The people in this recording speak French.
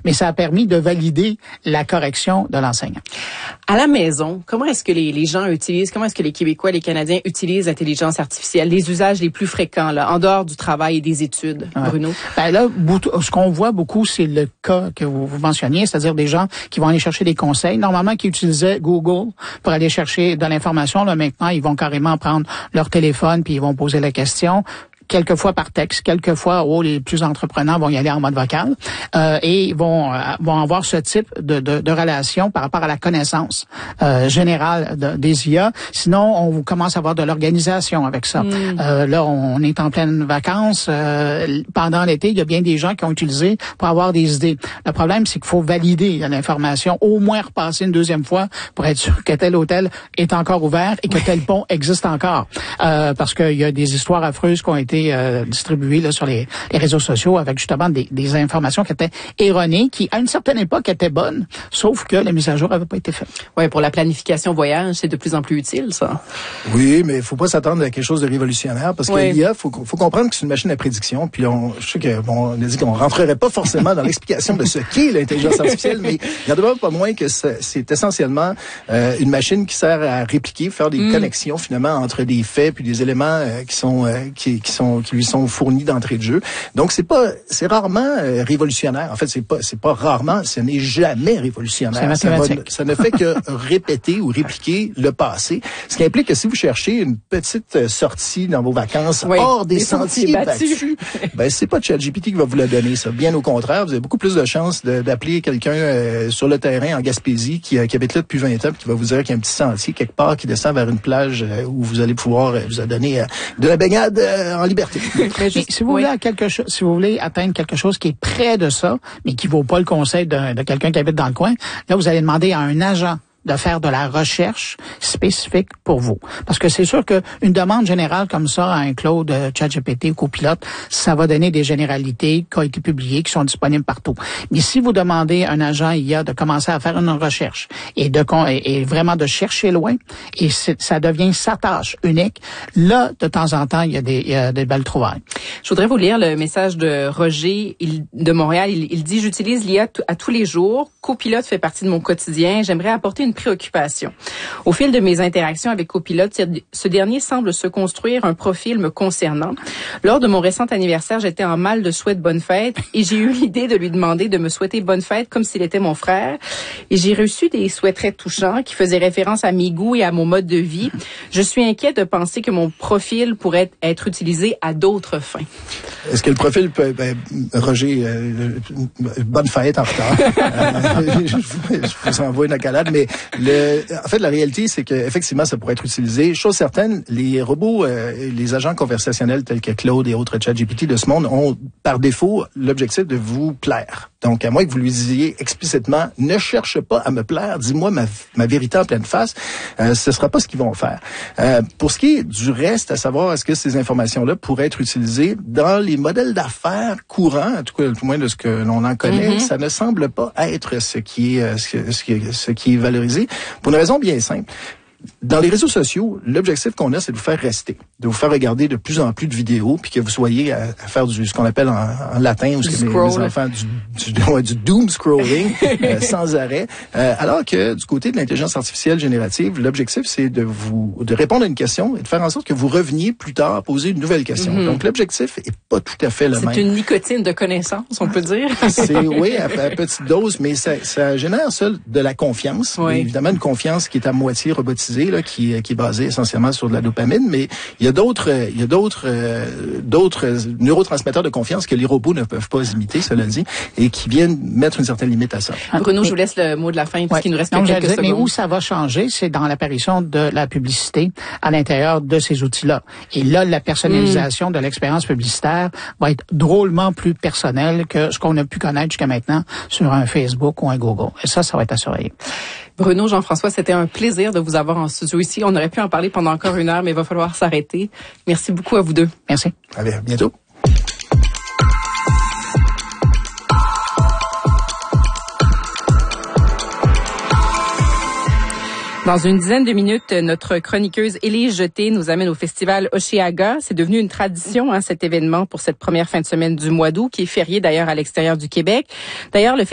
mais ça a permis de valider la correction de l'enseignant. À la maison, comment est-ce que les gens utilisent, comment est-ce que les Québécois, les Canadiens utilisent l'intelligence artificielle, les usages les plus fréquents, là, en dehors du travail et des études, Bruno? Ben là, ce qu'on voit beaucoup, c'est le cas que vous mentionniez, c'est-à-dire des gens qui vont aller chercher des conseils, normalement qui utilisaient Google pour aller chercher de l'information. Là, maintenant, ils vont carrément prendre leur téléphone puis ils vont poser la question. Quelquefois par texte, quelquefois, les plus entrepreneurs vont y aller en mode vocal et vont avoir ce type de relation par rapport à la connaissance générale des IA. Sinon, on commence à avoir de l'organisation avec ça. Là, on est en pleine vacances. Pendant l'été, il y a bien des gens qui ont utilisé pour avoir des idées. Le problème, c'est qu'il faut valider l'information, au moins repasser une deuxième fois pour être sûr que tel hôtel est encore ouvert et que tel pont existe encore. Parce qu'il y a des histoires affreuses qui ont été distribuées là, sur les réseaux sociaux avec justement des informations qui étaient erronées, qui à une certaine époque étaient bonnes, sauf que la mise à jour n'avait pas été faite. Oui, pour la planification voyage, c'est de plus en plus utile, ça. Oui, mais il faut pas s'attendre à quelque chose de révolutionnaire, parce que l'IA, faut comprendre que c'est une machine à prédiction, puis je sais que on a dit qu'on rentrerait pas forcément dans l'explication de ce qu'est l'intelligence artificielle, mais il y en demeure pas moins que c'est essentiellement une machine qui sert à répliquer, faire des connexions finalement entre des faits puis des éléments qui lui sont fournis d'entrée de jeu. Donc c'est rarement révolutionnaire. En fait, c'est pas rarement, ce n'est jamais révolutionnaire. Ça ne fait que répéter ou répliquer le passé. Ce qui implique que si vous cherchez une petite sortie dans vos vacances hors des sentiers battus, ben c'est pas ChatGPT qui va vous la donner, ça. Bien au contraire, vous avez beaucoup plus de chances d'appeler quelqu'un sur le terrain en Gaspésie qui habite là depuis 20 ans, qui va vous dire qu'il y a un petit sentier quelque part qui descend vers une plage où vous allez pouvoir vous donner de la baignade en liberté. Mais si vous voulez si vous voulez atteindre quelque chose qui est près de ça, mais qui vaut pas le conseil de quelqu'un qui habite dans le coin, là vous allez demander à un agent de faire de la recherche spécifique pour vous. Parce que c'est sûr que une demande générale comme ça à un Claude, ChatGPT ou Copilot, ça va donner des généralités qui ont été publiées, qui sont disponibles partout. Mais si vous demandez à un agent IA de commencer à faire une recherche et vraiment de chercher loin, et ça devient sa tâche unique, là, de temps en temps, il y a des belles trouvailles. Je voudrais vous lire le message de Roger de Montréal. Il dit « J'utilise l'IA à tous les jours. Copilot fait partie de mon quotidien. J'aimerais apporter une préoccupation. Au fil de mes interactions avec Copilot, ce dernier semble se construire un profil me concernant. Lors de mon récent anniversaire, j'étais en mal de souhaite bonne fête et j'ai eu l'idée de lui demander de me souhaiter bonne fête comme s'il était mon frère. Et j'ai reçu des souhaits très touchants qui faisaient référence à mes goûts et à mon mode de vie. Je suis inquiète de penser que mon profil pourrait être utilisé à d'autres fins. » Est-ce que le profil peut... Roger, bonne fête en retard. Je vous envoie une accolade, mais en fait, la réalité, c'est qu'effectivement, ça pourrait être utilisé. Chose certaine, les robots, les agents conversationnels tels que Claude et autres ChatGPT de ce monde ont, par défaut, l'objectif de vous plaire. Donc, à moins que vous lui disiez explicitement, ne cherche pas à me plaire, dis-moi ma vérité en pleine face, ce sera pas ce qu'ils vont faire. Pour ce qui est du reste, à savoir, est-ce que ces informations-là pourraient être utilisées dans les modèles d'affaires courants, en tout cas, tout moins de ce que l'on en connaît, ça ne semble pas être ce qui est valorisé, pour une raison bien simple. Dans les réseaux sociaux, l'objectif qu'on a, c'est de vous faire rester, de vous faire regarder de plus en plus de vidéos, puis que vous soyez à faire ce qu'on appelle en latin, ou ce que mes enfants du doom scrolling sans arrêt. Alors que du côté de l'intelligence artificielle générative, l'objectif, c'est de répondre à une question et de faire en sorte que vous reveniez plus tard à poser une nouvelle question. Donc l'objectif est pas tout à fait le même. C'est une nicotine de connaissances, on peut dire. Oui, à petite dose, mais ça génère de la confiance. Oui. Évidemment, une confiance qui est à moitié robotisée, là, qui est basée essentiellement sur de la dopamine, mais il y a d'autres neurotransmetteurs de confiance que les robots ne peuvent pas imiter, cela dit, et qui viennent mettre une certaine limite à ça. Bruno, je vous laisse le mot de la fin, puisqu'il nous reste quelques secondes. Mais où ça va changer, c'est dans l'apparition de la publicité à l'intérieur de ces outils-là. Et là, la personnalisation de l'expérience publicitaire va être drôlement plus personnelle que ce qu'on a pu connaître jusqu'à maintenant sur un Facebook ou un Google. Et ça va être à surveiller. Bruno, Jean-François, c'était un plaisir de vous avoir en studio ici. On aurait pu en parler pendant encore 1 heure, mais il va falloir s'arrêter. Merci beaucoup à vous deux. Merci. Allez, à bientôt. Dans une dizaine de minutes, notre chroniqueuse Élise Jeté nous amène au festival Oshéaga. C'est devenu une tradition, cet événement pour cette première fin de semaine du mois d'août, qui est férié d'ailleurs à l'extérieur du Québec. D'ailleurs, le